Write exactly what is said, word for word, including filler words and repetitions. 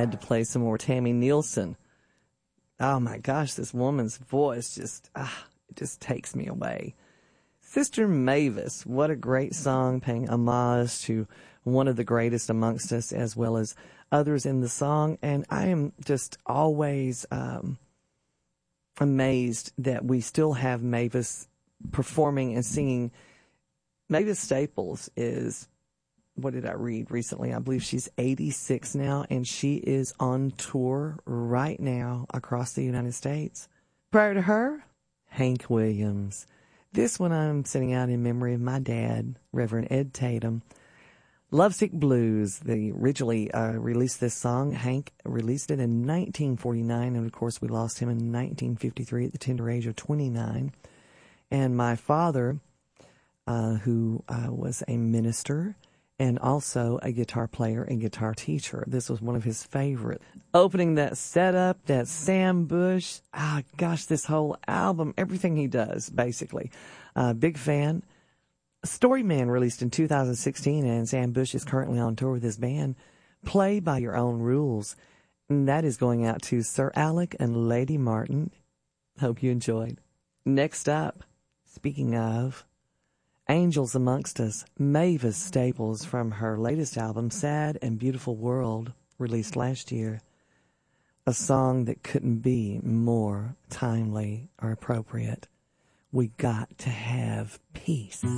had to play some more Tammy Nielsen. Oh my gosh, this woman's voice just, ah, it just takes me away. Sister Mavis, what a great song, paying homage to one of the greatest amongst us as well as others in the song. And I am just always um, amazed that we still have Mavis performing and singing. Mavis Staples is, what did I read recently? I believe she's eighty-six now, and she is on tour right now across the United States. Prior to her, Hank Williams. This one I'm sending out in memory of my dad, Reverend Ed Tatum. Lovesick Blues. They originally uh, released this song. Hank released it in nineteen forty-nine, and of course we lost him in nineteen fifty-three at the tender age of twenty-nine. And my father, uh, who uh, was a minister and also a guitar player and guitar teacher, this was one of his favorite. Opening that setup, that Sam Bush, ah, gosh, this whole album, everything he does, basically. Uh, big fan. Storyman released in two thousand sixteen, and Sam Bush is currently on tour with his band. Play by Your Own Rules. And that is going out to Sir Alec and Lady Martin. Hope you enjoyed. Next up, speaking of Angels Amongst Us, Mavis Staples from her latest album, Sad and Beautiful World, released last year. A song that couldn't be more timely or appropriate. We got to have peace.